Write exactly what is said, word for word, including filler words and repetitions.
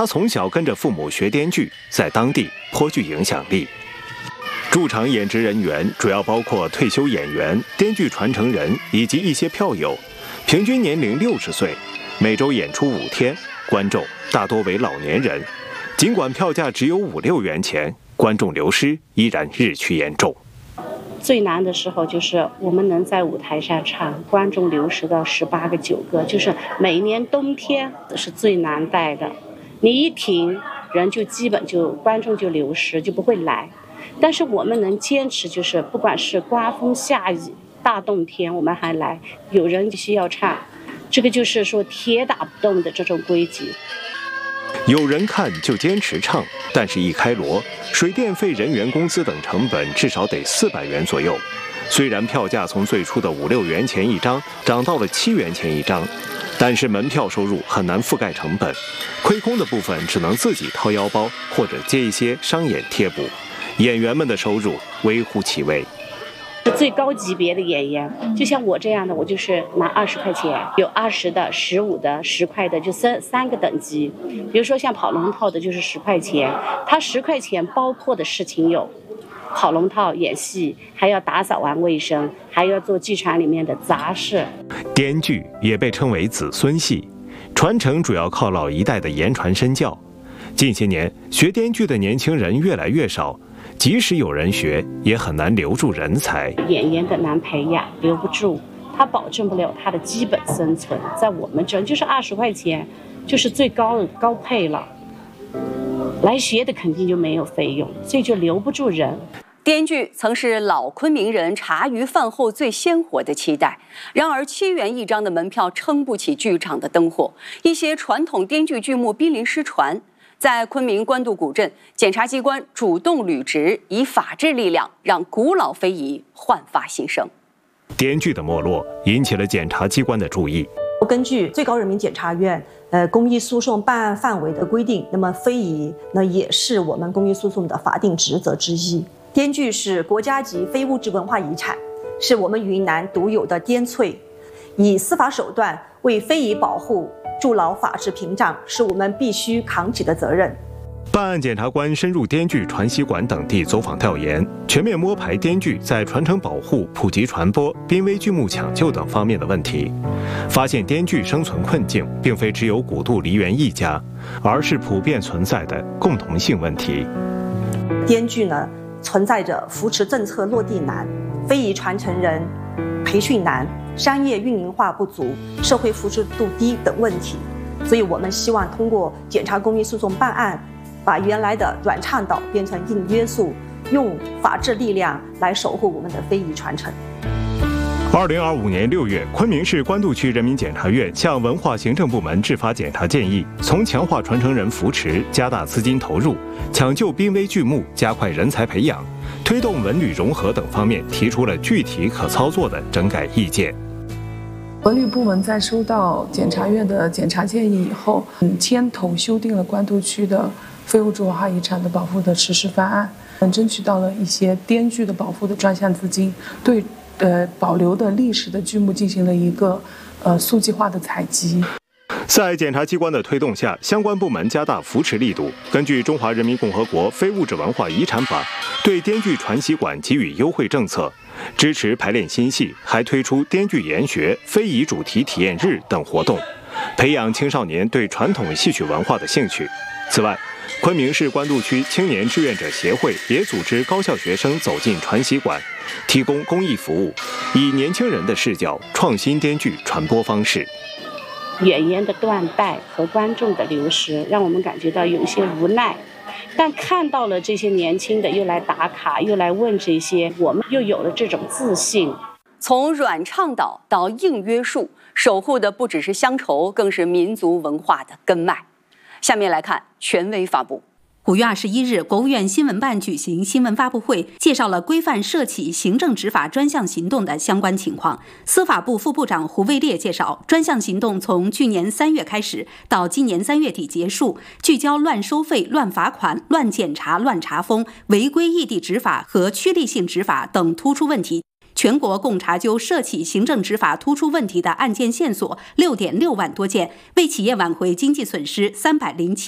他从小跟着父母学编剧，在当地颇具影响力。驻场演职人员主要包括退休演员、编剧传承人以及一些票友，平均年龄六十岁，每周演出五天，观众大多为老年人。尽管票价只有五六元钱，观众流失依然日趋严重。 最难的时候就是我们能在舞台上唱，观众流失到十八个九个，就是每年冬天是最难带的。你一停，人就基本就观众就流失，就不会来。但是我们能坚持，就是不管是刮风下雨、大冬天，我们还来，有人需要唱，这个就是说铁打不动的这种规矩。 有人看就坚持唱，但是一开锣，水电费、人员工资等成本至少得四百元左右。虽然票价从最初的五六元钱一张涨到了七元钱一张，但是门票收入很难覆盖成本，亏空的部分只能自己掏腰包或者接一些商演贴补。演员们的收入微乎其微。 最高级别的演员，就像我这样的，我就是拿二十块钱，有二十的、十五的、十块的，就三三个等级。比如说像跑龙套的，就是十块钱，他十块钱包括的事情有跑龙套、演戏，还要打扫完卫生，还要做剧场里面的杂事。 编剧也被称为子孙戏，传承主要靠老一代的言传身教。近些年，学编剧的年轻人越来越少。即使有人学，也很难留住人才。 演员的难培养，留不住，他保证不了他的基本生存。在我们这就是二十块钱，就是最高的高配了。来学的肯定就没有费用，所以就留不住人。 滇剧曾是老昆明人茶余饭后最鲜活的期待，然而七元一张的门票撑不起剧场的灯火，一些传统滇剧剧目濒临失传。在昆明官渡古镇，检察机关主动履职，以法治力量让古老非遗焕发新生。 滇剧的没落引起了检察机关的注意。 根据最高人民检察院呃公益诉讼办案范围的规定，那么非遗呢也是我们公益诉讼的法定职责之一。滇剧是国家级非物质文化遗产，是我们云南独有的滇粹，以司法手段为非遗保护筑牢法治屏障，是我们必须扛起的责任。 办案检察官深入滇剧传习馆等地走访调研，全面摸排滇剧在传承保护、普及传播、濒危剧目抢救等方面的问题，发现滇剧生存困境并非只有古渡梨园一家，而是普遍存在的共同性问题。 滇剧呢存在着扶持政策落地难、非遗传承人培训难、商业运营化不足、社会扶持度低等问题，所以我们希望通过检察公益诉讼办案，把原来的软倡导变成硬约束，用法治力量来守护我们的非遗传承。 二零二五年六月，昆明市官渡区人民检察院向文化行政部门制法检查建议，从强化传承人扶持、加大资金投入、抢救濒危剧目、加快人才培养、推动文旅融合等方面提出了具体可操作的整改意见。 文旅部门在收到检察院的检查建议以后，嗯，牵头修订了官渡区的非物质文化遗产的保护的实施方案，嗯，争取到了一些滇剧的保护的专项资金，对呃保留的历史的剧目进行了一个呃速记化的采集。 在检察机关的推动下，相关部门加大扶持力度，根据《中华人民共和国非物质文化遗产法》，对滇剧传习馆给予优惠政策，支持排练新戏，还推出滇剧研学、非遗主题体验日等活动，培养青少年对传统戏曲文化的兴趣。此外，昆明市官渡区青年志愿者协会也组织高校学生走进传习馆，提供公益服务，以年轻人的视角创新滇剧传播方式。 演员的断代和观众的流失，让我们感觉到有些无奈。但看到了这些年轻的又来打卡，又来问这些，我们又有了这种自信。 从软倡导到硬约束，守护的不只是乡愁，更是民族文化的根脉。下面来看权威发布。 五月二十一日，国务院新闻办举行新闻发布会，介绍了规范涉企行政执法专项行动的相关情况。司法部副部长胡卫烈介绍，专项行动从去年三月开始，到今年三月底结束，聚焦乱收费、乱罚款、乱检查、乱查封、违规异地执法和趋利性执法等突出问题。全国共查究涉企行政执法突出问题的案件线索六点六万多件，为企业挽回经济损失三百零七。